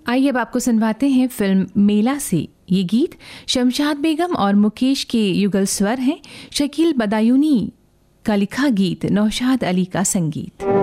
आइए अब आपको सुनवाते हैं फिल्म मेला से ये गीत। शमशाद बेगम और मुकेश के युगल स्वर हैं, शकील बदायूनी का लिखा गीत, नौशाद अली का संगीत।